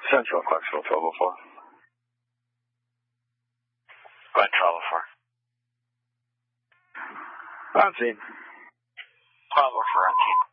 Central Clarksville 1204. Go ahead, 1204. On scene. 1204 on scene.